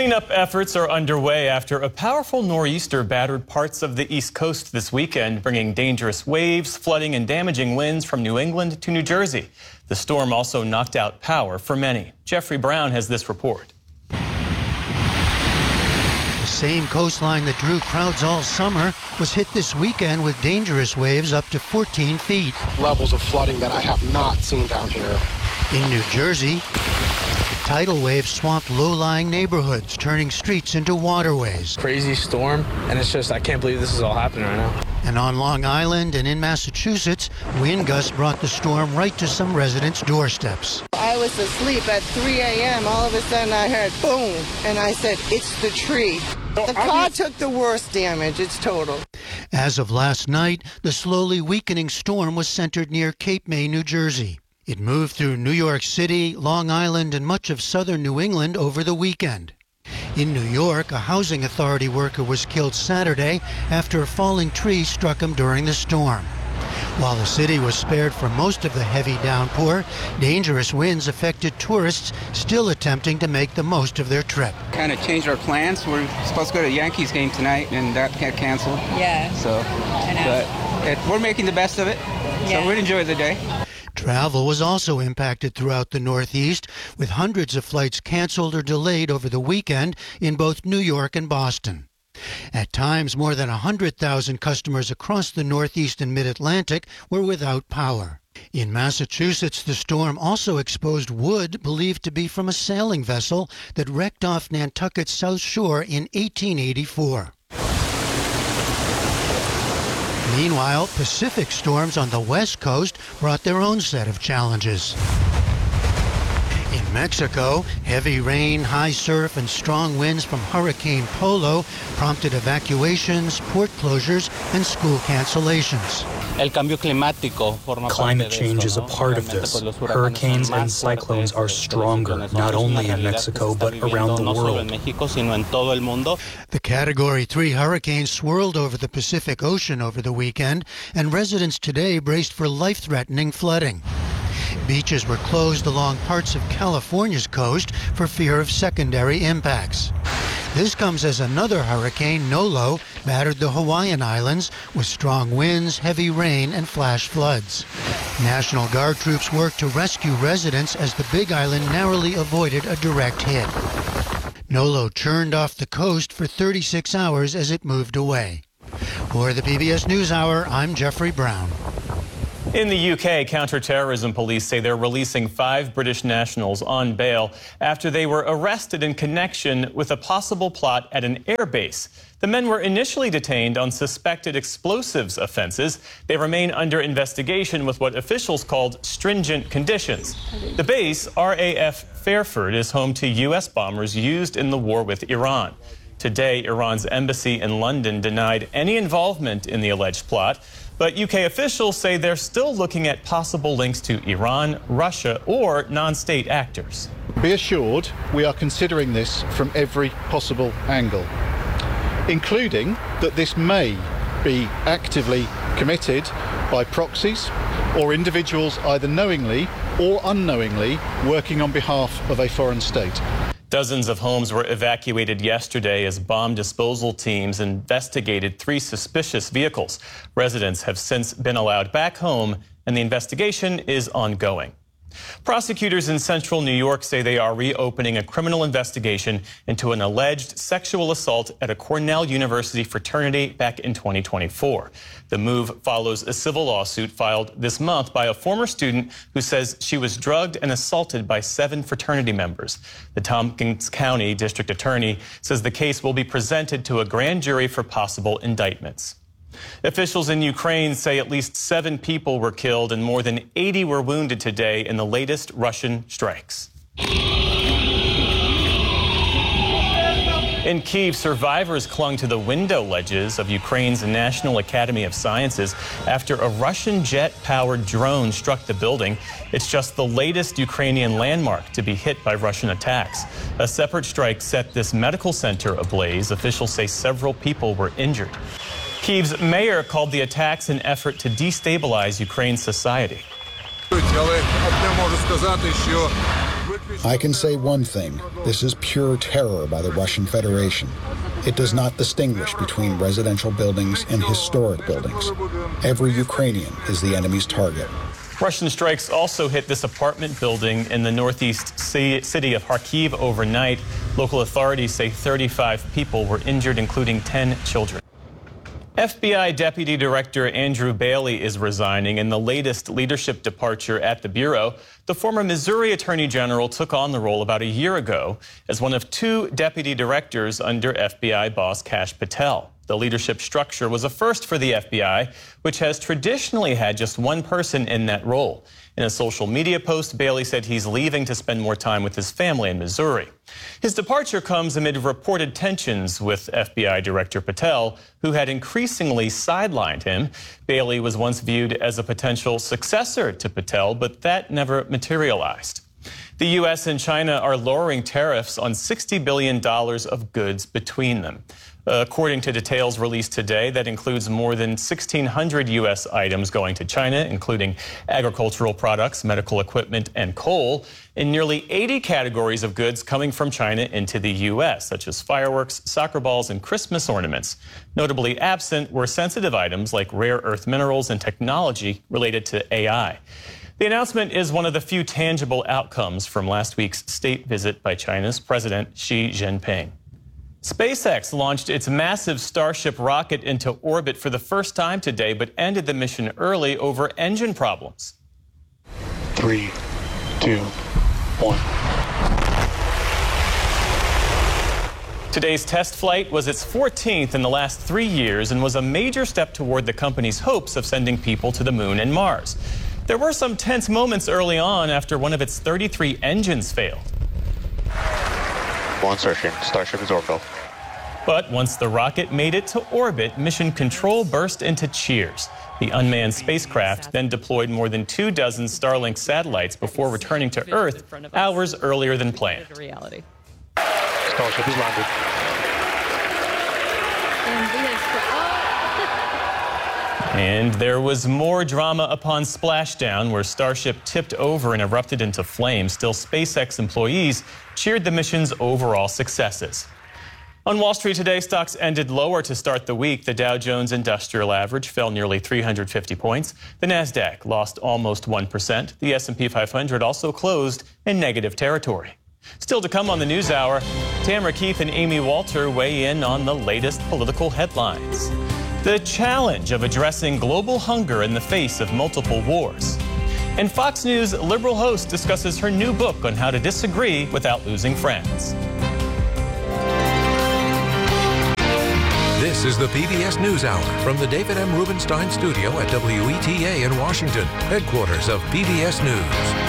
Cleanup efforts are underway after a powerful nor'easter battered parts of the East Coast this weekend, bringing dangerous waves, flooding, and damaging winds from New England to New Jersey. The storm also knocked out power for many. Jeffrey Brown has this report. The same coastline that drew crowds all summer was hit this weekend with dangerous waves up to 14 feet. Levels of flooding that I have not seen down here. In New Jersey, tidal waves swamped low-lying neighborhoods, turning streets into waterways. Crazy storm, and it's just, I can't believe this is all happening right now. And on Long Island and in Massachusetts, wind gusts brought the storm right to some residents' doorsteps. I was asleep at 3 a.m. All of a sudden I heard boom, and I said, it's the tree. The car took the worst damage. It's total. As of last night, the slowly weakening storm was centered near Cape May, New Jersey. It moved through New York City, Long Island, and much of southern New England over the weekend. In New York, a housing authority worker was killed Saturday after a falling tree struck him during the storm. While the city was spared from most of the heavy downpour, dangerous winds affected tourists still attempting to make the most of their trip. Kind of changed our plans. We're supposed to go to the Yankees game tonight, and that got canceled. Yeah. So, but we're making the best of it. Yeah. So we'd enjoy the day. Travel was also impacted throughout the Northeast, with hundreds of flights canceled or delayed over the weekend in both New York and Boston. At times, more than 100,000 customers across the Northeast and Mid-Atlantic were without power. In Massachusetts, the storm also exposed wood believed to be from a sailing vessel that wrecked off Nantucket's South Shore in 1884. Meanwhile, Pacific storms on the West Coast brought their own set of challenges. In Mexico, heavy rain, high surf, and strong winds from Hurricane Polo prompted evacuations, port closures, and school cancellations. Climate change is a part of this. Hurricanes and cyclones are stronger, not only in Mexico, but around the world. The Category 3 hurricane swirled over the Pacific Ocean over the weekend, and residents today braced for life-threatening flooding. Beaches were closed along parts of California's coast for fear of secondary impacts. This comes as another hurricane, Nolo, battered the Hawaiian Islands with strong winds, heavy rain, and flash floods. National Guard troops worked to rescue residents as the Big Island narrowly avoided a direct hit. Nolo churned off the coast for 36 hours as it moved away. For the PBS NewsHour, I'm Jeffrey Brown. In the UK, counter-terrorism police say they're releasing 5 British nationals on bail after they were arrested in connection with a possible plot at an airbase. The men were initially detained on suspected explosives offenses. They remain under investigation with what officials called stringent conditions. The base, RAF Fairford, is home to U.S. bombers used in the war with Iran. Today, Iran's embassy in London denied any involvement in the alleged plot. But UK officials say they're still looking at possible links to Iran, Russia, or non-state actors. Be assured, we are considering this from every possible angle, including that this may be actively committed by proxies or individuals either knowingly or unknowingly working on behalf of a foreign state. Dozens of homes were evacuated yesterday as bomb disposal teams investigated 3 suspicious vehicles. Residents have since been allowed back home, and the investigation is ongoing. Prosecutors in central New York say they are reopening a criminal investigation into an alleged sexual assault at a Cornell University fraternity back in 2024. The move follows a civil lawsuit filed this month by a former student who says she was drugged and assaulted by 7 fraternity members. The Tompkins County District Attorney says the case will be presented to a grand jury for possible indictments. Officials in Ukraine say at least 7 people were killed and more than 80 were wounded today in the latest Russian strikes. In Kyiv, survivors clung to the window ledges of Ukraine's National Academy of Sciences after a Russian jet-powered drone struck the building. It's just the latest Ukrainian landmark to be hit by Russian attacks. A separate strike set this medical center ablaze. Officials say several people were injured. Kyiv's mayor called the attacks an effort to destabilize Ukraine's society. I can say one thing. This is pure terror by the Russian Federation. It does not distinguish between residential buildings and historic buildings. Every Ukrainian is the enemy's target. Russian strikes also hit this apartment building in the northeast city of Kharkiv overnight. Local authorities say 35 people were injured, including 10 children. FBI Deputy Director Andrew Bailey is resigning in the latest leadership departure at the Bureau. The former Missouri Attorney General took on the role about a year ago as one of 2 deputy directors under FBI boss Kash Patel. The leadership structure was a first for the FBI, which has traditionally had just one person in that role. In a social media post, Bailey said he's leaving to spend more time with his family in Missouri. His departure comes amid reported tensions with FBI Director Patel, who had increasingly sidelined him. Bailey was once viewed as a potential successor to Patel, but that never materialized. The U.S. and China are lowering tariffs on $60 billion of goods between them. According to details released today, that includes more than 1,600 U.S. items going to China, including agricultural products, medical equipment, and coal, and nearly 80 categories of goods coming from China into the U.S., such as fireworks, soccer balls, and Christmas ornaments. Notably absent were sensitive items like rare earth minerals and technology related to AI. The announcement is one of the few tangible outcomes from last week's state visit by China's President Xi Jinping. SpaceX launched its massive Starship rocket into orbit for the first time today, but ended the mission early over engine problems. 3, 2, 1. Today's test flight was its 14th in the last 3 years and was a major step toward the company's hopes of sending people to the moon and Mars. There were some tense moments early on after one of its 33 engines failed. One insertion. Starship is orbital. But once the rocket made it to orbit, Mission Control burst into cheers. The unmanned spacecraft then deployed more than 24 Starlink satellites before returning to Earth hours earlier than planned. Starship is landed. And there was more drama upon splashdown, where Starship tipped over and erupted into flames. Still, SpaceX employees cheered the mission's overall successes. On Wall Street today, stocks ended lower to start the week. The Dow Jones Industrial Average fell nearly 350 points. The Nasdaq lost almost 1%. The S&P 500 also closed in negative territory. Still to come on the NewsHour, Tamara Keith and Amy Walter weigh in on the latest political headlines. The challenge of addressing global hunger in the face of multiple wars. And Fox News liberal host discusses her new book on how to disagree without losing friends. This is the PBS NewsHour from the David M. Rubenstein studio at WETA in Washington, headquarters of PBS News.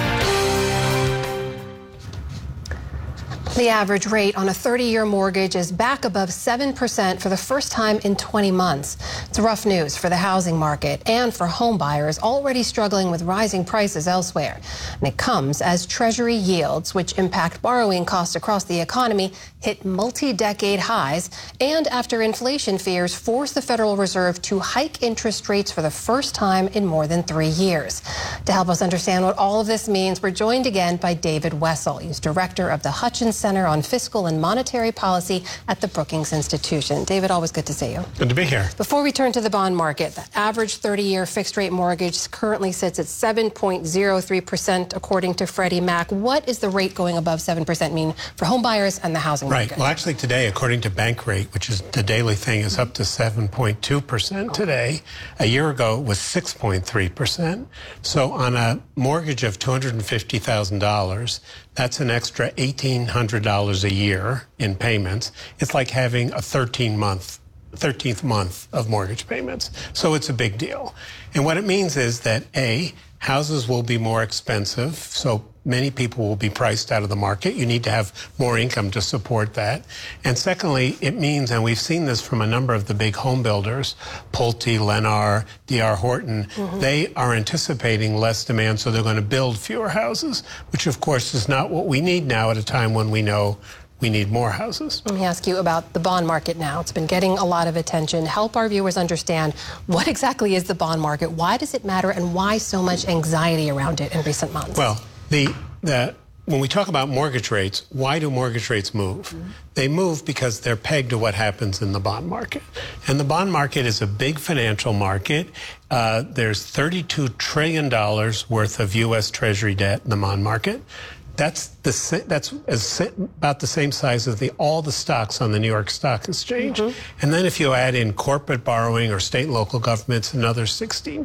The average rate on a 30-year mortgage is back above 7% for the first time in 20 months. It's rough news for the housing market and for home buyers already struggling with rising prices elsewhere. And it comes as Treasury yields, which impact borrowing costs across the economy, hit multi-decade highs, and after inflation fears force the Federal Reserve to hike interest rates for the first time in more than 3 years. To help us understand what all of this means, we're joined again by David Wessel. He's director of the Hutchins Center on Fiscal and Monetary Policy at the Brookings Institution. David, always good to see you. Good to be here. Before we turn to the bond market, the average 30-year fixed-rate mortgage currently sits at 7.03%, according to Freddie Mac. What is the rate going above 7% mean for home buyers and the housing market? Right. Well, actually, today, according to Bankrate, which is the daily thing, is up to 7.2% today. A year ago, it was 6.3%. So on a mortgage of $250,000, that's an extra $1,800 a year in payments. It's like having a 13th month of mortgage payments. So it's a big deal. And what it means is that, A, houses will be more expensive, so many people will be priced out of the market. You need to have more income to support that. And secondly, it means, and we've seen this from a number of the big home builders, Pulte, Lennar, D.R. Horton, they are anticipating less demand, so they're going to build fewer houses, which of course is not what we need now at a time when we know we need more houses. Let me ask you about the bond market now. It's been getting a lot of attention. Help our viewers understand what exactly is the bond market, why does it matter, and why so much anxiety around it in recent months? Well, when we talk about mortgage rates, why do mortgage rates move? They move because they're pegged to what happens in the bond market. And the bond market is a big financial market. There's $32 trillion worth of U.S. Treasury debt in the bond market. That's about the same size as all the stocks on the New York Stock Exchange. And then if you add in corporate borrowing or state and local governments, another 16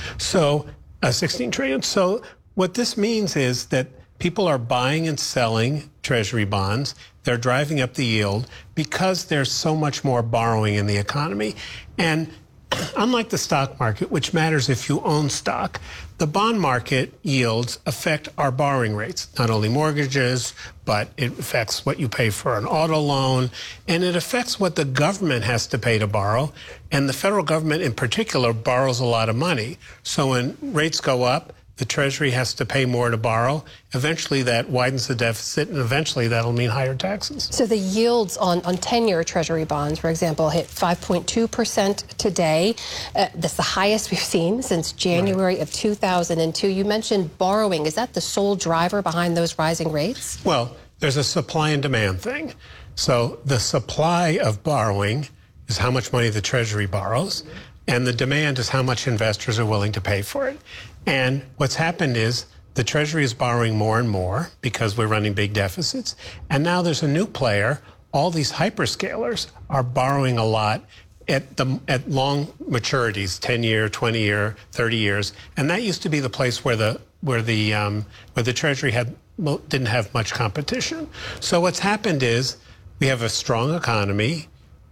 trillion. So what this means is that people are buying and selling Treasury bonds. They're driving up the yield because there's so much more borrowing in the economy. And unlike the stock market, which matters if you own stock, the bond market yields affect our borrowing rates, not only mortgages, but it affects what you pay for an auto loan, and it affects what the government has to pay to borrow. And the federal government in particular borrows a lot of money. So when rates go up, the Treasury has to pay more to borrow. Eventually, that widens the deficit, and eventually that'll mean higher taxes. So the yields on 10-year Treasury bonds, for example, hit 5.2% today. That's the highest we've seen since January of 2002. You mentioned borrowing. Is that the sole driver behind those rising rates? Well, there's a supply and demand thing. So the supply of borrowing is how much money the Treasury borrows, and the demand is how much investors are willing to pay for it. And what's happened is the Treasury is borrowing more and more because we're running big deficits. And now there's a new player. All these hyperscalers are borrowing a lot at long maturities, 10-year, 20-year, 30 years. And that used to be the place where the Treasury didn't have much competition. So what's happened is we have a strong economy.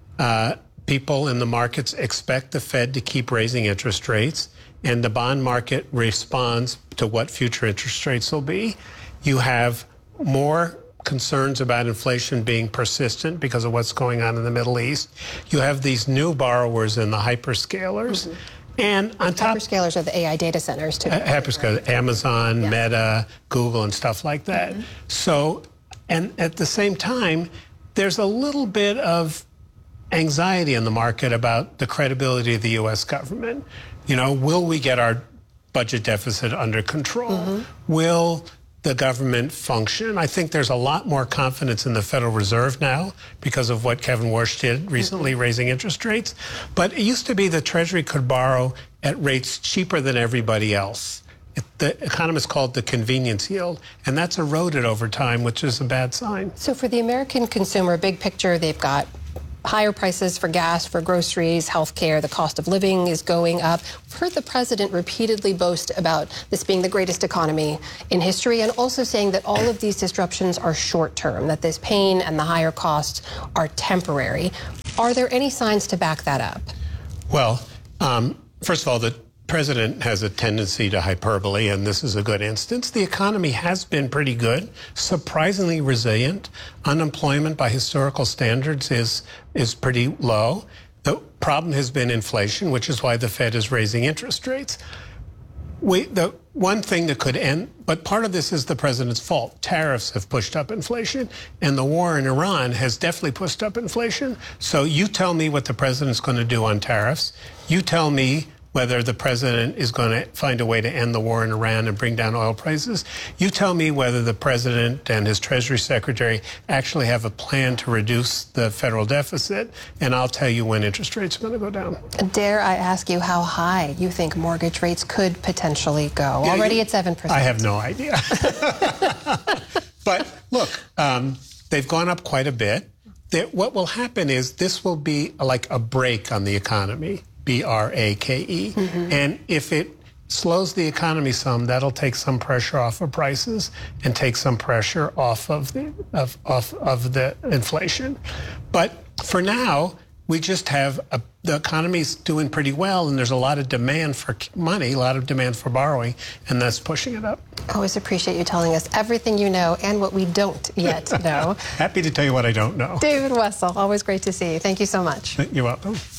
People in the markets expect the Fed to keep raising interest rates, and the bond market responds to what future interest rates will be. You have more concerns about inflation being persistent because of what's going on in the Middle East. You have these new borrowers in the hyperscalers. And on top... Hyperscalers are the AI data centers, too. Hyperscalers, Amazon, Meta, Google, and stuff like that. So, and at the same time, there's a little bit of anxiety in the market about the credibility of the U.S. government. You know, will we get our budget deficit under control? Will the government function? I think there's a lot more confidence in the Federal Reserve now because of what Kevin Warsh did recently, raising interest rates. But it used to be the Treasury could borrow at rates cheaper than everybody else. The economists call it the convenience yield, and that's eroded over time, which is a bad sign. So for the American consumer, big picture, they've got higher prices for gas, for groceries, healthcare, the cost of living is going up. We've heard the president repeatedly boast about this being the greatest economy in history, and also saying that all of these disruptions are short-term, that this pain and the higher costs are temporary. Are there any signs to back that up? Well, first of all, the president has a tendency to hyperbole, and this is a good instance. The economy has been pretty good, surprisingly resilient. Unemployment by historical standards is pretty low. The problem has been inflation, which is why the Fed is raising interest rates. The one thing that could end, but part of this is the president's fault. Tariffs have pushed up inflation, and the war in Iran has definitely pushed up inflation. So you tell me what the president's going to do on tariffs. You tell me whether the president is going to find a way to end the war in Iran and bring down oil prices. You tell me whether the president and his Treasury Secretary actually have a plan to reduce the federal deficit, and I'll tell you when interest rates are going to go down. Dare I ask you how high you think mortgage rates could potentially go? Already at 7%. I have no idea. But look, they've gone up quite a bit. What will happen is this will be like a brake on the economy. B-R-A-K-E. And if it slows the economy some, that'll take some pressure off of prices and take some pressure off of the inflation. But for now, we just have the economy's doing pretty well, and there's a lot of demand for money, a lot of demand for borrowing, and that's pushing it up. I always appreciate you telling us everything you know and what we don't yet know. Happy to tell you what I don't know. David Wessel, always great to see you. Thank you so much. You're welcome.